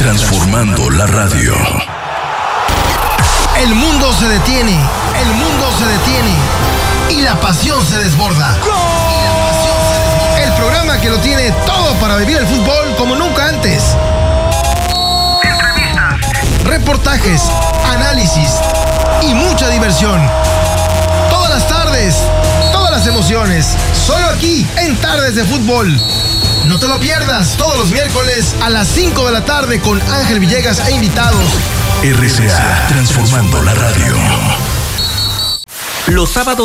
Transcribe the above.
transformando la radio. El mundo se detiene, y la pasión se desborda. El programa que lo tiene todo para vivir el fútbol como nunca antes. Entrevistas, reportajes, análisis y mucha diversión. Todas las tardes, todas las emociones, solo aquí en Tardes de Fútbol. No te lo pierdas, todos los miércoles a las 5 de la tarde con Ángel Villegas e invitados. RCA, transformando la radio. Los sábados